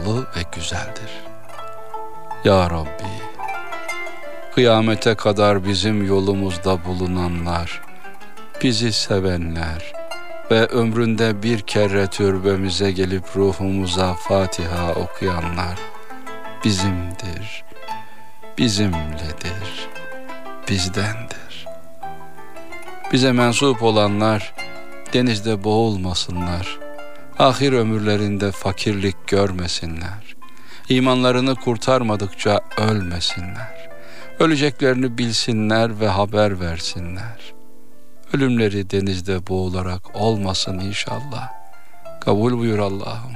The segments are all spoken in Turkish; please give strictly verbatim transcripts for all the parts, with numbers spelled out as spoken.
anlamlı ve güzeldir. Ya Rabbi, kıyamete kadar bizim yolumuzda bulunanlar, bizi sevenler ve ömründe bir kere türbemize gelip ruhumuza Fatiha okuyanlar bizimdir, bizimledir, bizdendir. Bize mensup olanlar denizde boğulmasınlar, ahir ömürlerinde fakirlik görmesinler, imanlarını kurtarmadıkça ölmesinler, öleceklerini bilsinler ve haber versinler. Ölümleri denizde boğularak olmasın inşallah. Kabul buyur Allah'ım.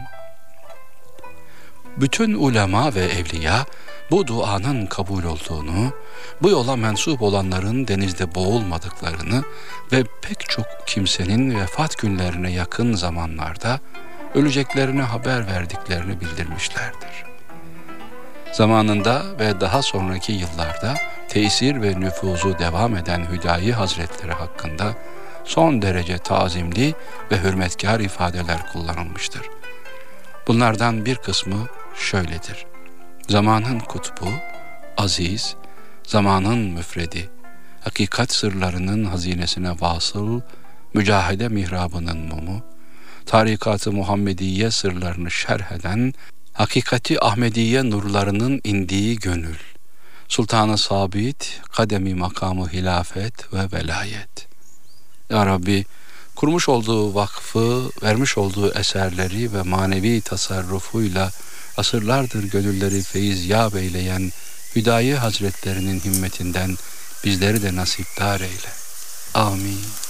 Bütün ulema ve evliya bu duanın kabul olduğunu, bu yola mensup olanların denizde boğulmadıklarını ve pek çok kimsenin vefat günlerine yakın zamanlarda öleceklerine haber verdiklerini bildirmişlerdir. Zamanında ve daha sonraki yıllarda tesir ve nüfuzu devam eden Hüdayi Hazretleri hakkında son derece tazimli ve hürmetkar ifadeler kullanılmıştır. Bunlardan bir kısmı şöyledir: zamanın kutbu, aziz, zamanın müfredi, hakikat sırlarının hazinesine vasıl, mücahede mihrabının mumu, tarikat-ı Muhammediye sırlarını şerh eden, hakikati Ahmediye nurlarının indiği gönül, Sultan-ı Sabit, kademi makamı hilafet ve velayet. Ya Rabbi, kurmuş olduğu vakfı, vermiş olduğu eserleri ve manevi tasarrufuyla asırlardır gönülleri feyizyâb eyleyen Hüdayi Hazretlerinin himmetinden bizleri de nasipdar eyle. Amin.